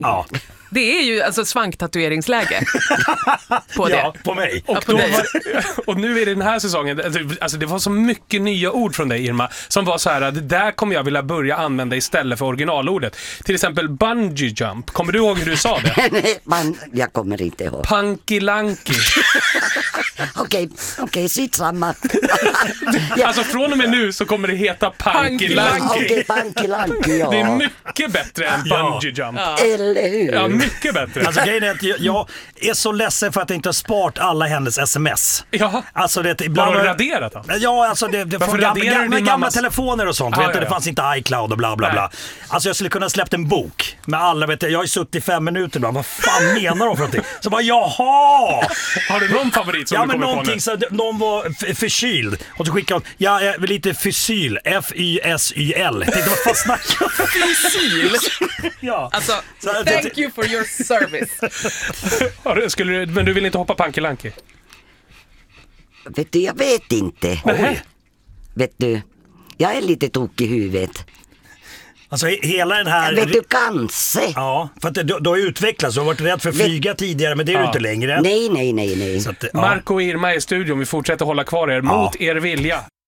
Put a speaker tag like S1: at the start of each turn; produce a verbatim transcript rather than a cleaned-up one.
S1: Ja.
S2: Det är ju alltså svanktatueringsläge på det.
S1: Ja, på mig.
S3: Och,
S2: Ja, på
S3: då
S2: dig.
S3: var, och nu är det den här säsongen, alltså det var så mycket nya ord från dig, Irma, som var så här, det där kommer jag vilja börja använda istället för originalordet. Till exempel bungee jump. Kommer du ihåg hur du sa det?
S4: Nej, man, jag kommer inte ihåg.
S3: Pankilanki.
S4: Okej, okej, sitt samma.
S3: Alltså från och med nu så kommer det heta pankilanki.
S4: Okej, pankilanki, ja.
S3: Det är mycket bättre än
S1: Ja.
S3: bungee jump.
S4: Eller hur?
S3: Ja, mycket bättre.
S1: Alltså grejen är att jag, jag är så ledsen för att jag inte har sparat alla hennes sms.
S3: Ja.
S1: Alltså det
S3: Har
S1: ibland
S3: du raderat dem?
S1: Ja, alltså det, det
S3: Varför
S1: från gamla,
S3: raderar du
S1: gamla,
S3: din
S1: gamla
S3: mammas-
S1: telefoner och sånt.
S3: Ah,
S1: vet du,
S3: ja,
S1: det
S3: ja.
S1: fanns inte iCloud och bla bla bla.
S3: Nej.
S1: Alltså jag skulle kunna släppt en bok med alla, vet du, jag har ju suttit i fem minuter ibland. Vad fan menar de för någonting? Så bara, jaha!
S3: Har du någon favorit som
S1: Ja,
S3: du
S1: men
S3: kommer på nu?
S1: någonting så någon var f- förkyld och så skickade hon, ja, jag är lite fysyl, F Y S Y L. Jag tänkte, vad fan snackar jag?
S2: Fysil.
S1: Ja.
S2: Alltså,
S1: Så att-
S2: thank you for your service.
S3: Har du- Skulle du, men du vill inte hoppa pankilanki?
S4: Vet du, jag vet inte.
S3: Nej.
S4: Vet du, jag är lite tokig i huvudet.
S1: Alltså he- hela den här...
S4: Vet du, kanske.
S1: Ja, för att du, du har ju utvecklats, du har varit rädd för att
S4: Vet-
S1: flyga tidigare, men det är du
S3: Ja.
S1: inte längre.
S4: Nej, nej, nej, nej.
S1: Så att, ja.
S3: Marco och Irma är i studion, vi fortsätter hålla kvar er mot er vilja.